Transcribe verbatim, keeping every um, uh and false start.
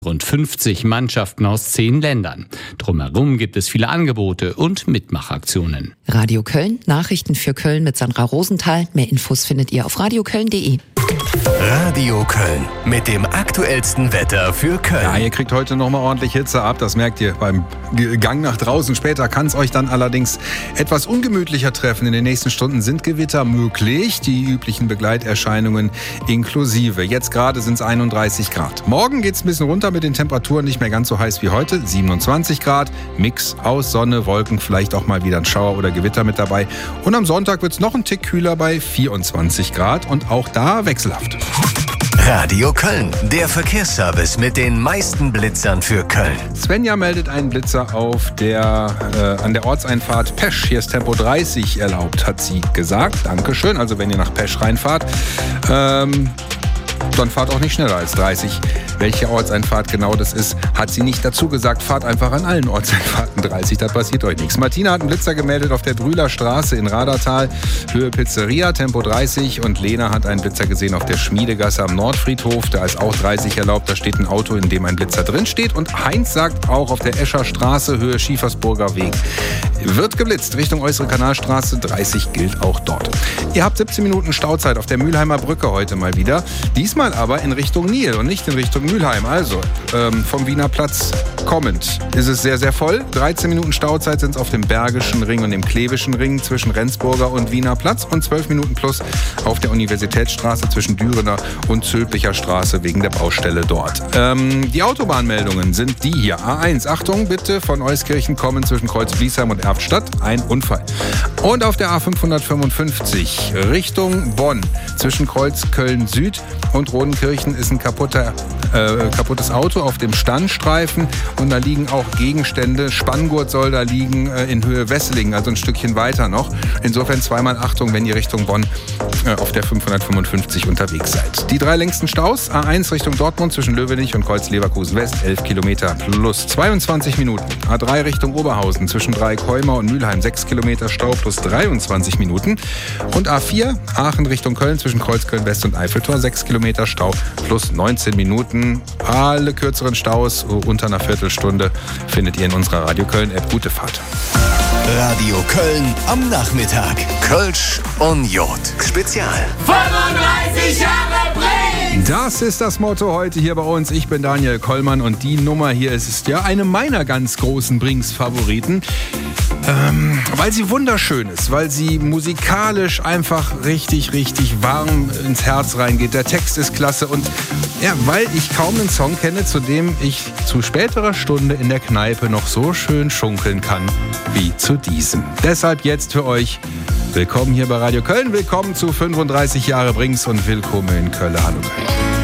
Rund fünfzig Mannschaften aus zehn Ländern. Drumherum gibt es viele Angebote und Mitmachaktionen. Radio Köln, Nachrichten für Köln mit Sandra Rosenthal. Mehr Infos findet ihr auf radioköln punkt de. Radio Köln mit dem aktuellsten Wetter für Köln. Ja, ihr kriegt heute nochmal ordentlich Hitze ab, das merkt ihr beim Gang nach draußen. Später kann es euch dann allerdings etwas ungemütlicher treffen. In den nächsten Stunden sind Gewitter möglich, die üblichen Begleiterscheinungen inklusive. Jetzt gerade sind es einunddreißig Grad. Morgen geht es ein bisschen runter mit den Temperaturen, nicht mehr ganz so heiß wie heute, siebenundzwanzig Grad. Mix aus Sonne, Wolken, vielleicht auch mal wieder ein Schauer oder Gewitter mit dabei. Und am Sonntag wird es noch ein Tick kühler bei vierundzwanzig Grad und auch da wechselhaft. Radio Köln, der Verkehrsservice mit den meisten Blitzern für Köln. Svenja meldet einen Blitzer auf der, äh, an der Ortseinfahrt Pesch. Hier ist Tempo dreißig erlaubt, hat sie gesagt. Dankeschön. Also wenn ihr nach Pesch reinfahrt, ähm, dann fahrt auch nicht schneller als dreißig. Welche Ortseinfahrt genau das ist, hat sie nicht dazu gesagt. Fahrt einfach an allen Ortseinfahrten dreißig, da passiert euch nichts. Martina hat einen Blitzer gemeldet auf der Brühler Straße in Radertal, Höhe Pizzeria, Tempo dreißig. Und Lena hat einen Blitzer gesehen auf der Schmiedegasse am Nordfriedhof. Da ist auch dreißig erlaubt, da steht ein Auto, in dem ein Blitzer drin steht. Und Heinz sagt auch auf der Escher Straße, Höhe Schiefersburger Weg, wird geblitzt. Richtung Äußere Kanalstraße, dreißig gilt auch dort. Ihr habt siebzehn Minuten Stauzeit auf der Mülheimer Brücke heute mal wieder. Diesmal aber in Richtung Nil und nicht in Richtung Mülheim. Also ähm, vom Wiener Platz kommend ist es sehr, sehr voll. dreizehn Minuten Stauzeit sind es auf dem Bergischen Ring und dem Klevischen Ring zwischen Rendsburger und Wiener Platz und zwölf Minuten plus auf der Universitätsstraße zwischen Dürener und Zülpicher Straße wegen der Baustelle dort. Ähm, die Autobahnmeldungen sind die hier. A eins, Achtung bitte, von Euskirchen kommen zwischen Kreuz-Bliesheim und Erftstadt ein Unfall. Und auf der A fünfhundertfünfundfünfzig Richtung Bonn zwischen Kreuz Köln Süd und Rodenkirchen ist ein kaputter, äh, kaputtes Auto auf dem Standstreifen und da liegen auch Gegenstände. Spanngurt soll da liegen äh, in Höhe Wesseling, also ein Stückchen weiter noch. Insofern zweimal Achtung, wenn ihr Richtung Bonn äh, auf der fünfhundertfünfundfünfzig unterwegs seid. Die drei längsten Staus, A eins Richtung Dortmund zwischen Löwenich und Kreuz-Leverkusen West, elf Kilometer plus zweiundzwanzig Minuten. A drei Richtung Oberhausen zwischen Dreieck-Heuma und Mülheim, sechs Kilometer Stau plus dreiundzwanzig Minuten. Und A vier Aachen Richtung Köln zwischen Kreuzköln West und Eiffeltor, sechs Kilometer Stau plus neunzehn Minuten. Alle kürzeren Staus unter einer Viertelstunde findet ihr in unserer Radio Köln App. Gute Fahrt. Radio Köln am Nachmittag. Kölsch und Jod. Spezial. fünfunddreißig Jahre Brings! Das ist das Motto heute hier bei uns. Ich bin Daniel Kollmann und die Nummer hier ist, ist ja eine meiner ganz großen Brings-Favoriten. Ähm, weil sie wunderschön ist, weil sie musikalisch einfach richtig, richtig warm ins Herz reingeht. Der Text ist klasse und ja, weil ich kaum einen Song kenne, zu dem ich zu späterer Stunde in der Kneipe noch so schön schunkeln kann wie zu diesem. Deshalb jetzt für euch willkommen hier bei Radio Köln, willkommen zu fünfunddreißig Jahre Brings und willkommen in Köln. Hallo Köln.